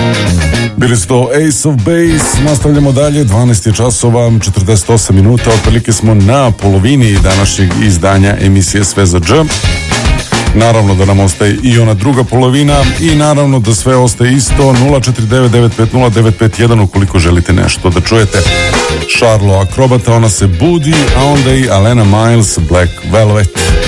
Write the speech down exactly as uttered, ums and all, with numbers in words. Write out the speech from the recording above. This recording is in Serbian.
Bili su to Ace of Base, nastavljamo dalje, dvanaest je časova, četrdeset osam minuta, otprilike smo na polovini današnjeg izdanja emisije Sve za dž. Naravno da nam ostaje i ona druga polovina i naravno da sve ostaje isto. Nula četiri devet devet pet nula devet pet jedan ukoliko želite nešto da čujete. Charlo Akrobata, Ona se budi, a onda i Alena Miles, Black Velvet.